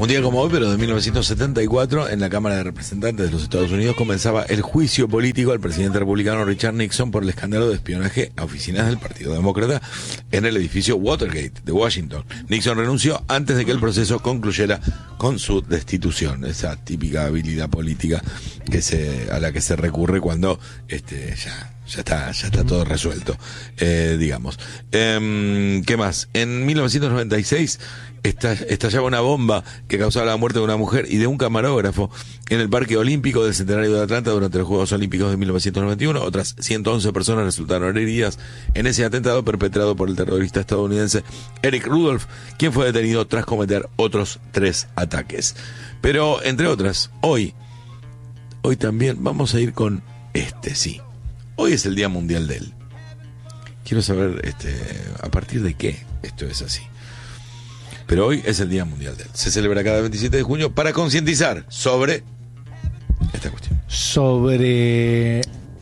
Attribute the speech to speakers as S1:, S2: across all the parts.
S1: Un día como hoy, pero de 1974, en la Cámara de Representantes de los Estados Unidos comenzaba el juicio político al presidente republicano Richard Nixon por el escándalo de espionaje a oficinas del Partido Demócrata en el edificio Watergate de Washington. Nixon renunció antes de que el proceso concluyera con su destitución, esa típica habilidad política a la que se recurre cuando ya está todo resuelto, digamos. ¿Qué más? En 1996 estallaba una bomba que causaba la muerte de una mujer y de un camarógrafo en el Parque Olímpico del Centenario de Atlanta durante los Juegos Olímpicos de 1991. Otras 111 personas resultaron heridas en ese atentado perpetrado por el terrorista estadounidense Eric Rudolph, quien fue detenido tras cometer otros 3 ataques. Pero, entre otras, hoy también vamos a ir con sí. Hoy es el Día Mundial del. Quiero saber a partir de qué esto es así. Pero hoy es el Día Mundial del. Se celebra cada 27 de junio para concientizar sobre esta cuestión.
S2: ¿Sobre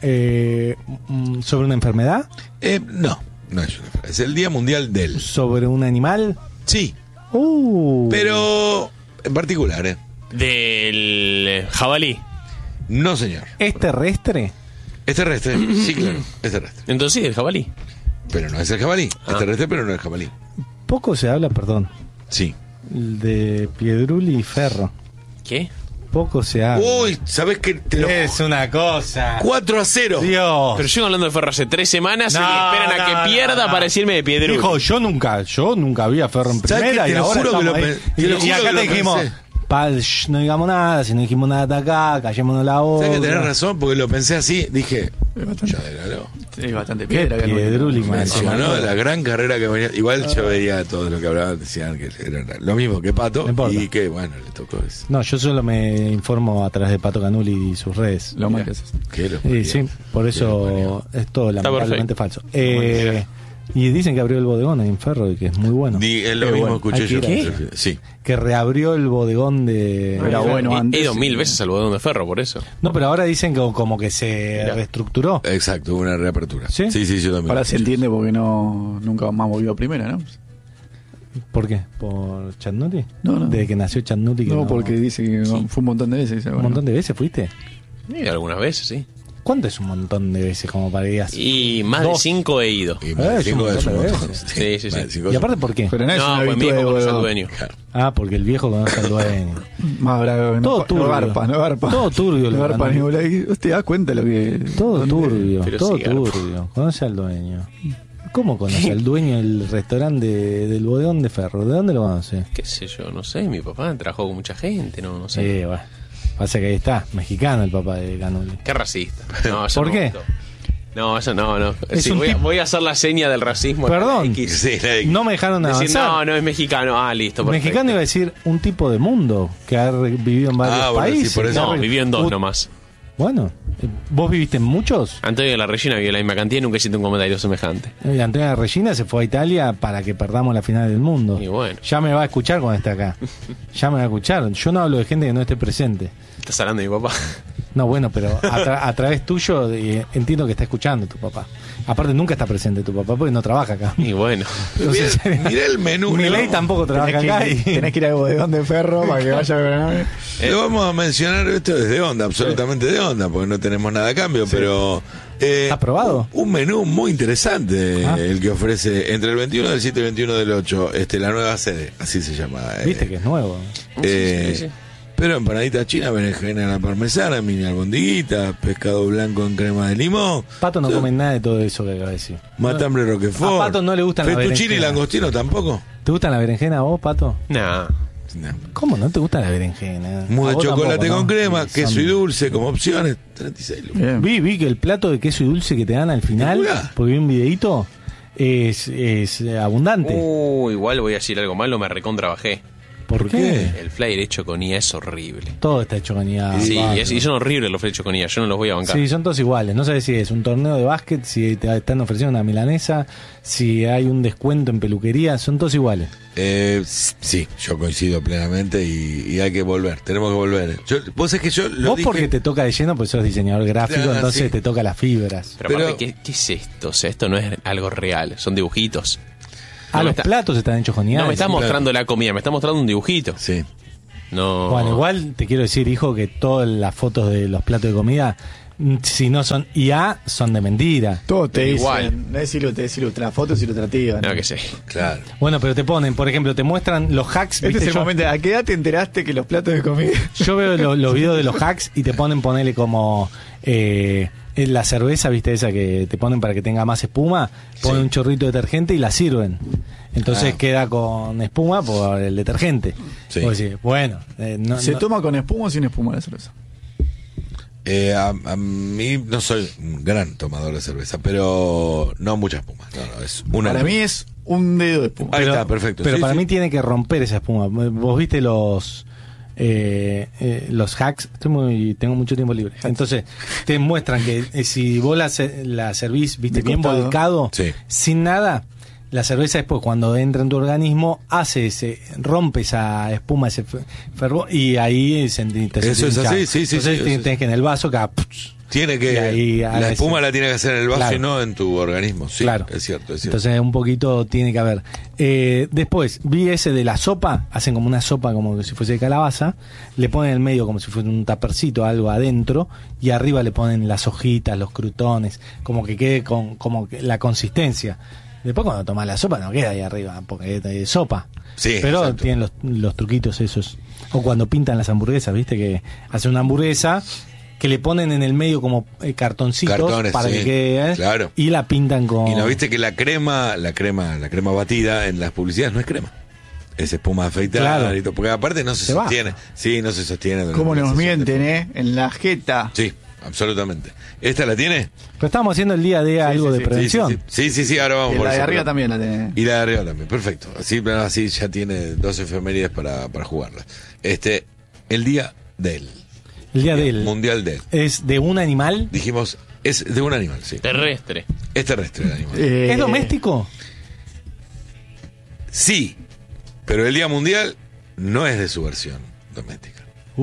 S2: una enfermedad?
S1: No es una enfermedad. Es el Día Mundial del.
S2: ¿Sobre un animal?
S1: Sí. Pero en particular,
S3: Del jabalí.
S1: No, señor.
S2: ¿Es terrestre?
S1: Es terrestre, sí, claro, es terrestre.
S3: Entonces sí, el jabalí.
S1: Pero no es el jabalí. Es terrestre, pero no es el jabalí.
S2: Poco se habla, perdón,
S1: Sí.
S2: de Piedruli y Ferro.
S3: ¿Qué?
S2: Poco se habla.
S1: Uy, ¿sabés qué?
S2: Es una cosa.
S1: 4-0.
S2: Dios.
S3: Pero yo hablando de Ferro hace 3 semanas y
S2: No,
S3: esperan a que pierda para decirme de Piedruli.
S2: Dijo, yo nunca vi a Ferro en
S1: ¿Sabes
S2: primera
S1: qué?
S2: y
S1: Te lo
S2: ahora
S1: juro que
S2: estamos
S1: lo
S2: ahí.
S1: pe- te lo
S2: Y
S1: juro
S2: acá
S1: que
S2: te
S1: lo
S2: dijimos,
S1: pensé.
S2: no digamos nada, si no dijimos nada hasta acá, callémonos la voz.
S1: ¿Sabés que tenés razón? Porque lo pensé así, dije, ya
S4: Es bastante
S2: Qué
S4: piedra.
S2: Piedruli, man.
S1: mencionó la gran carrera que venía. Igual yo veía todo lo que hablaban, decían que era lo mismo que Pato,
S2: No importa.
S1: y que bueno, le tocó eso.
S2: No, yo solo me informo a través de Pato Canuli y sus redes.
S4: Lo más que haces.
S1: ¿Qué lo
S2: Sí,
S1: parió?
S2: sí, por
S1: ¿Qué lo parió?
S2: eso es todo lamentablemente
S3: perfecto.
S2: falso. Y dicen que abrió el bodegón en Ferro y que es muy bueno.
S1: Es lo
S4: Qué
S1: mismo
S4: bueno.
S1: escuché
S2: Hay
S1: yo.
S2: que ir
S1: Sí.
S2: Que reabrió el bodegón de...
S4: Era bueno
S3: He
S4: antes.
S3: ido 1000 veces al bodegón de Ferro, por eso.
S2: No, pero ahora dicen que como que se
S3: Mirá.
S2: reestructuró.
S1: Exacto, hubo una reapertura.
S2: ¿Sí?
S1: Sí, yo también.
S4: Ahora se entiende porque nunca más volvió a primera, ¿no?
S2: ¿Por qué? ¿Por Chatnuti?
S4: No.
S2: Desde que nació Chatnuti.
S4: No, porque dice que fue un montón de veces. Dice,
S2: ¿Un
S4: bueno.
S2: montón de veces fuiste?
S3: Y algunas veces, sí.
S2: ¿Cuánto es un montón de veces como para que digas?
S3: Y más de
S2: 2.
S3: 5 he ido.
S1: Y más de
S2: Es un
S1: 5 es un
S2: montón de
S1: montón.
S2: veces.
S3: Sí.
S1: Más de 5
S2: ¿Y
S1: es
S2: aparte
S1: un
S2: por qué?
S4: Pero no es
S3: No,
S4: una
S3: pues mi
S4: habitué
S3: hijo
S4: de
S3: conoce al
S4: bodegón.
S3: dueño.
S1: Claro.
S2: Ah, porque el viejo conoce al dueño.
S4: Más bravo.
S2: Todo turbio.
S4: No garpa.
S2: Todo turbio.
S4: No garpa
S2: Lo
S4: ni bola. ¿Usted te das cuenta lo que...?
S2: Todo
S4: dónde-
S2: turbio,
S3: Pero
S2: todo
S3: sí, garpa.
S2: turbio. Conoce al dueño. ¿Cómo conoce al dueño del restaurante del bodegón de Ferro? ¿De dónde lo conoce?
S3: Qué sé yo, no sé. Mi papá trabajó con mucha gente, no sé.
S2: Bueno. Pasa que ahí está, mexicano el papá de Canoli.
S3: Qué racista. No, eso
S2: ¿Por
S3: no
S2: qué?
S3: me gustó. No, eso no.
S2: Es
S3: Sí,
S2: un tipo-
S3: voy a hacer la seña del racismo.
S2: Perdón.
S3: X.
S1: Sí,
S2: No me dejaron
S3: Decir,
S2: avanzar.
S3: no es mexicano. Ah, listo, perfecto.
S2: Mexicano iba a decir un tipo de mundo que ha vivido en varios
S1: bueno, sí,
S2: países.
S1: por eso.
S3: No, vivió en 2 nomás.
S2: Bueno, ¿vos viviste en muchos?
S3: Antonio de la Regina vivió en la misma cantidad y nunca hiciste un comentario semejante.
S2: Antonio Regina se fue a Italia para que perdamos la final del mundo.
S3: Y bueno.
S2: Ya me va a escuchar cuando esté acá. Ya me va a escuchar. Yo no hablo de gente que no esté presente.
S3: Estás hablando de mi papá.
S2: No, bueno, pero a través tuyo entiendo que está escuchando tu papá. Aparte nunca está presente tu papá porque no trabaja acá.
S3: Y bueno.
S2: Entonces,
S1: Mirá el menú.
S2: Milei tampoco trabaja acá.
S4: Tenés que ir al bodegón de Ferro para que vaya a ver.
S1: Lo vamos a mencionar esto desde onda, absolutamente de onda, porque no tenemos nada a cambio, pero...
S2: ¿Está aprobado?
S1: Un menú muy interesante,
S2: Ah.
S1: el que ofrece entre el 21 del 7 y el 21 del 8, la nueva sede, así se llama.
S2: Viste que es nuevo.
S3: Sí.
S1: Pero empanadita china, berenjena a la parmesana, mini albondiguita, pescado blanco en crema de limón.
S2: Pato no come nada de todo eso que acaba de decir.
S1: Matambre roquefort.
S2: A Pato no le gustan las
S1: fettuccine y
S2: berenjenas.
S1: langostino tampoco.
S2: ¿Te gustan la berenjena a vos, Pato?
S3: Nah.
S1: No.
S2: ¿Cómo no te gusta la berenjena?
S1: Mousse
S2: A
S1: de
S2: vos
S1: chocolate
S2: tampoco,
S1: con
S2: ¿no?
S1: crema,
S2: Sí,
S1: queso
S2: son-
S1: y dulce como opciones, 36 lucas.
S4: Bien.
S2: Vi que el plato de queso y dulce que te dan al final,
S1: ¿Segura?
S2: porque vi un videito, es abundante.
S3: Igual voy a decir algo malo, me recontrabajé.
S2: ¿Por qué?
S3: El flyer hecho con IA es horrible.
S2: Todo está hecho con IA.
S3: Sí,
S2: Pato.
S3: y son horribles los flyers hechos con IA, yo no los voy a bancar.
S2: Sí, son todos iguales. No sabes si es un torneo de básquet, si te están ofreciendo una milanesa, si hay un descuento en peluquería, son todos iguales.
S1: Sí, yo coincido plenamente y hay que volver, tenemos que volver. Vos sabés que yo lo
S2: Vos
S1: dije...
S2: porque te toca de lleno, pues sos diseñador gráfico,
S1: Claro,
S2: entonces
S1: sí.
S2: te toca las fibras.
S3: Pero,
S1: Pero-
S3: aparte, ¿qué es esto? O sea, esto no es algo real, son dibujitos.
S2: Ah,
S3: No me
S2: los
S3: está-
S2: platos están hechos con IA.
S3: No me está
S1: claro.
S3: mostrando la comida, me está mostrando un dibujito.
S1: Sí.
S3: No.
S2: Bueno, igual te quiero decir, hijo, que todas las fotos de los platos de comida, si no son IA, son de mentira.
S4: Todo te
S3: Igual.
S4: dicen, la foto es ilustrativa.
S3: No, que sé.
S1: Claro.
S2: Bueno, pero te ponen, por ejemplo, te muestran los hacks.
S4: Este
S2: ¿viste?
S4: es el momento. ¿A qué edad te enteraste que los platos de comida?
S2: Yo veo los videos de los hacks y te ponerle como la cerveza, viste, esa que te ponen para que tenga más espuma, ponen
S1: Sí.
S2: un chorrito de detergente y la sirven. Entonces
S1: Ah.
S2: queda con espuma por el detergente.
S1: Sí.
S2: Vos decís, bueno,
S4: ¿Se toma con espuma o sin espuma la cerveza?
S1: A mí no soy un gran tomador de cerveza, pero no mucha espuma. No, es una.
S4: Para mí es un dedo de espuma.
S1: Ahí está, perfecto.
S2: Pero
S1: Sí,
S2: para
S1: sí.
S2: mí tiene que romper esa espuma. Vos viste los hacks. Tengo mucho tiempo libre. Entonces te muestran que si vos la servís, viste,
S4: De
S2: bien
S4: costado.
S2: volcado,
S1: Sí.
S2: sin nada, la cerveza después cuando entra en tu organismo rompe esa espuma, ese fervor, y ahí
S1: Eso es así, sí, sí,
S2: Entonces
S1: sí,
S2: tenés que en el vaso que
S1: Tiene
S2: Y
S1: que.
S2: ahí
S1: La
S2: haga
S1: espuma
S2: ese-
S1: la tiene que hacer en el vaso
S2: Claro.
S1: y no en tu organismo. Sí,
S2: Claro.
S1: es cierto, es cierto.
S2: Entonces un poquito tiene que haber. Después vi ese de la sopa, hacen como una sopa como si fuese de calabaza, le ponen en el medio como si fuese un tapercito, algo adentro, y arriba le ponen las hojitas, los crutones, como que quede con como que la consistencia. Después cuando tomas la sopa no queda ahí arriba, porque es sopa.
S1: Sí,
S2: Pero
S1: exacto.
S2: tienen los truquitos esos. O cuando pintan las hamburguesas, viste que hacen una hamburguesa que le ponen en el medio como cartoncitos
S1: Cartones,
S2: para
S1: sí,
S2: que quede,
S1: claro.
S2: y la pintan con...
S1: Y no viste que la crema batida en las publicidades no es crema. Es espuma de afeitar
S2: Claro.
S1: y todo, porque aparte no se
S2: Se
S1: sostiene.
S2: baja.
S1: Sí, no se sostiene.
S4: ¿Cómo nos
S1: durante la sesión.
S4: mienten, En la jeta.
S1: Sí, absolutamente. ¿Esta la tiene?
S2: Pero estamos haciendo el día de algo
S4: sí,
S2: de
S4: sí.
S2: prevención.
S1: Sí, ahora vamos
S4: Y
S1: por
S4: la de
S1: eso,
S4: arriba
S1: pero-
S4: también la tenés.
S1: Y la de arriba también, perfecto. Así ya tiene 2 efemérides para jugarlas. El día del
S2: El día del...
S1: Mundial del.
S2: ¿Es de un animal?
S1: Dijimos, es de un animal, sí.
S3: Terrestre.
S1: Es terrestre el animal.
S2: ¿Es doméstico?
S1: Sí, pero el día mundial no es de su versión doméstica.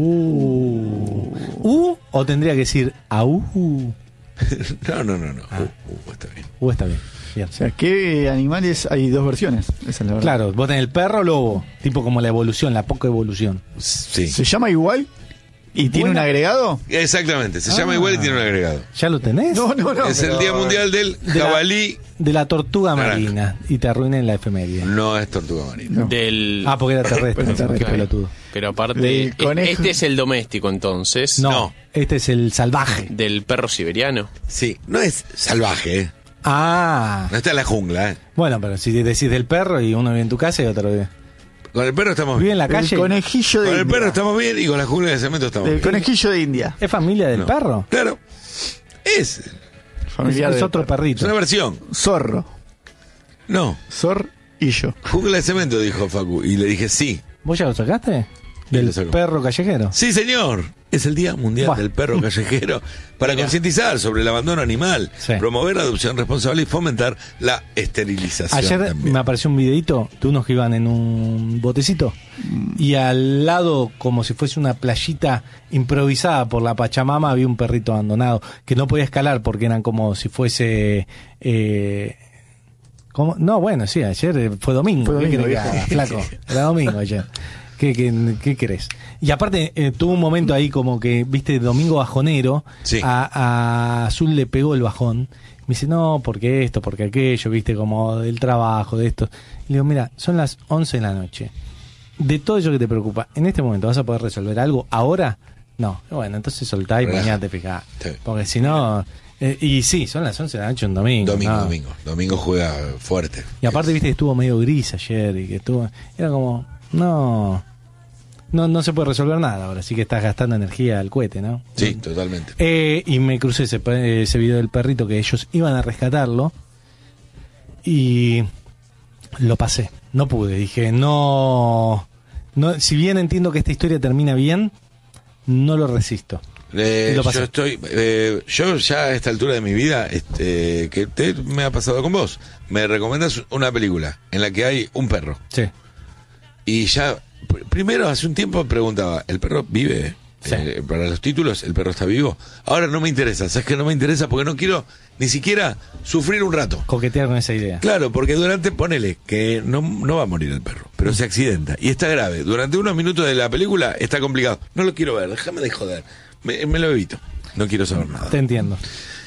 S2: ¿O tendría que decir au?
S1: No. Está bien.
S2: Está bien. Bien.
S4: O sea, ¿qué animales? Hay dos versiones. Esa es la verdad.
S2: Claro, vos tenés el perro o lobo, tipo como la evolución, la poca evolución.
S1: Sí.
S4: ¿Se llama igual? ¿Y tiene un
S2: Buena.
S4: agregado?
S1: Exactamente, se llama igual y tiene un agregado.
S2: ¿Ya lo tenés?
S4: No.
S1: Es el
S4: pero-
S1: día mundial del
S2: De la-
S1: jabalí.
S2: De la tortuga
S1: Naranja.
S2: marina. Y te arruinen la efeméride.
S1: No es tortuga marina.
S4: No.
S3: Del.
S2: Porque era terrestre,
S4: Pero terrestre.
S2: qué pelotudo.
S3: Pero aparte,
S4: Del conejo.
S3: este es el doméstico entonces.
S2: No, este es el salvaje.
S3: Del perro siberiano.
S1: Sí, no es salvaje, ¿eh?
S2: Ah,
S1: No está en la jungla, ¿eh?
S2: bueno, pero si decís del perro y uno vive en tu casa y otro vive.
S1: Con el perro estamos
S2: ¿Vive en
S1: bien.
S2: la calle?
S4: El conejillo de
S1: Con el
S4: India.
S1: perro estamos bien y con la jungla de cemento estamos
S4: El
S1: bien.
S4: conejillo de India.
S2: ¿Es familia del
S1: No.
S2: perro?
S1: Claro. Es
S4: Familiar
S2: es
S4: del
S2: otro
S4: perro.
S2: perrito.
S1: una versión.
S4: Zorro.
S1: No.
S4: Zorrillo.
S1: Jungla de cemento, dijo Facu. Y le dije, sí.
S2: ¿Vos ya lo sacaste?
S1: lo
S2: ¿Del
S1: saco.
S2: perro callejero?
S1: Sí, señor. Es el Día Mundial
S2: Buah.
S1: del Perro Callejero para concientizar sobre el abandono animal,
S2: Sí.
S1: promover la adopción responsable y fomentar la esterilización
S2: Ayer
S1: también.
S2: me apareció un videito de unos que iban en un botecito y al lado, como si fuese una playita improvisada por la Pachamama, había un perrito abandonado que no podía escalar porque eran como si fuese... ¿cómo? No, bueno, sí, ayer fue domingo.
S4: Fue domingo,
S2: ¿Qué querés que
S4: viejo.
S2: haga, flaco? Era domingo ayer. ¿Qué querés? Y aparte, tuvo un momento ahí como que, viste, domingo bajonero,
S1: Sí.
S2: a Azul le pegó el bajón. Me dice, no, porque esto, porque aquello, viste, como del trabajo, de esto. Y le digo, mira, son las 11 de la noche. De todo eso que te preocupa, ¿en este momento vas a poder resolver algo ahora? No. Bueno, entonces soltá y
S1: Relaja.
S2: mañana te fijás.
S1: Sí.
S2: Porque si no... y sí, son las 11 de la noche un domingo. ¿no?
S1: Domingo juega fuerte.
S2: Y aparte, viste que estuvo medio gris ayer y que estuvo... Era como, no se puede resolver nada ahora, así que estás gastando energía al cohete, ¿no?
S1: Sí, totalmente.
S2: Y me crucé ese video del perrito que ellos iban a rescatarlo y lo pasé. No pude, dije, no, si bien entiendo que esta historia termina bien, no lo resisto. Lo pasé.
S1: Yo ya a esta altura de mi vida, me ha pasado con vos. Me recomendas una película en la que hay un perro.
S2: Sí.
S1: Y ya, primero hace un tiempo preguntaba, ¿el perro vive?
S2: Sí.
S1: Para los títulos, el perro está vivo. Ahora no me interesa, ¿sabes que no me interesa? Porque no quiero ni siquiera sufrir un rato.
S2: Coquetear con esa idea.
S1: Claro, porque durante, ponele, que no va a morir el perro, pero se accidenta y está grave. Durante unos minutos de la película está complicado. No lo quiero ver, déjame de joder. Me lo evito. No quiero saber nada.
S2: Te entiendo.